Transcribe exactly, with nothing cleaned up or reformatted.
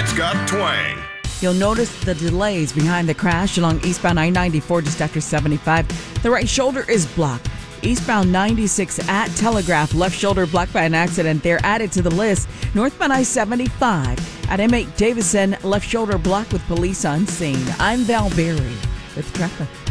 It's got twang. You'll notice the delays behind the crash along eastbound I ninety-four just after seventy-five. The right shoulder is blocked. Eastbound ninety-six at Telegraph, left shoulder blocked by an accident. They're added to the list. Northbound I seventy-five at M eight Davison, left shoulder blocked with police on scene. I'm Val Berry with traffic.